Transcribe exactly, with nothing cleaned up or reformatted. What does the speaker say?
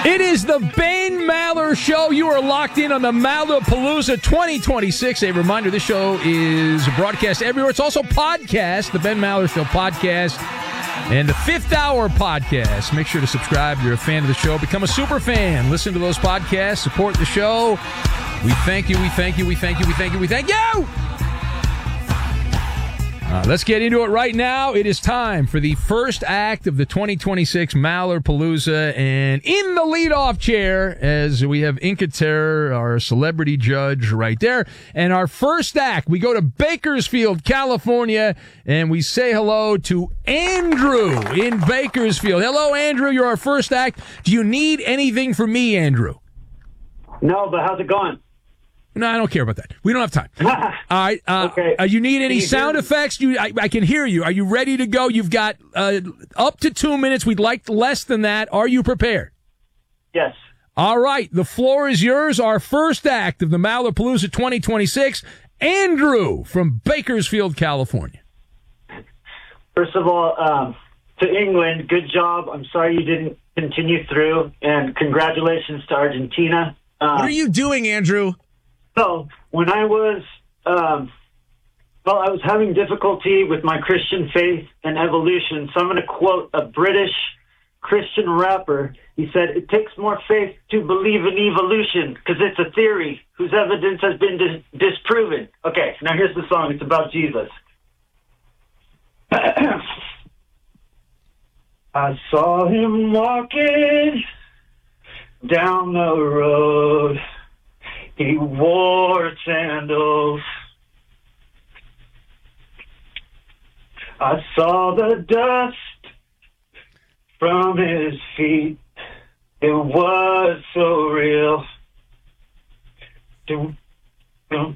It is the Ben Maller Show. You are locked in on the Mallerpalooza twenty twenty-six. A reminder, this show is broadcast everywhere. It's also podcast, the Ben Maller Show podcast, and the Fifth Hour podcast. Make sure to subscribe if you're a fan of the show. Become a super fan. Listen to those podcasts. Support the show. We thank you, we thank you, we thank you, we thank you, we thank you! Uh, let's get into it right now. It is time for the first act of the twenty twenty-six Mallerpalooza. And in the leadoff chair, as we have Inca Terror, our celebrity judge, right there. And our first act, we go to Bakersfield, California, and we say hello to Andrew in Bakersfield. Hello, Andrew. You're our first act. Do you need anything from me, Andrew? No, but how's it going? No, I don't care about that. We don't have time. All right. Uh, okay. Uh, you need any you sound effects? You, I, I can hear you. Are you ready to go? You've got uh, up to two minutes. We'd like less than that. Are you prepared? Yes. All right. The floor is yours. Our first act of the Mallerpalooza twenty twenty-six. Andrew from Bakersfield, California. First of all, um, to England, good job. I'm sorry you didn't continue through, and congratulations to Argentina. Um, what are you doing, Andrew? So, when I was, um, well, I was having difficulty with my Christian faith and evolution, so I'm going to quote a British Christian rapper. He said, "It takes more faith to believe in evolution, because it's a theory whose evidence has been dis- disproven." Okay, now here's the song. It's about Jesus. I saw him walking down the road. He wore sandals. I saw the dust from his feet. It was so real.